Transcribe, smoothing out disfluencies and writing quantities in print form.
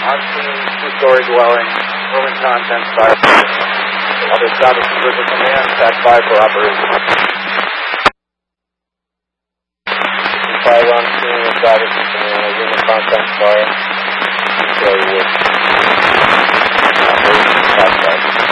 On scene, two-story dwelling, room and contents, fire. Other establishment with the command, Tac 5 for operation. 5 on scene, establishment command, room and contents, fire. Two-story wood. Operation, Tac 5.